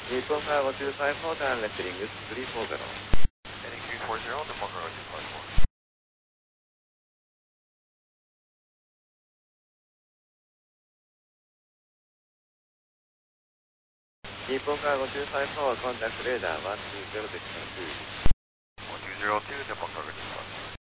日本から525ターンレスリング340。 Heading 340, Japan Cargo 254. 日本から525コンタクトレーダー120です。 120, Japan Cargo 254.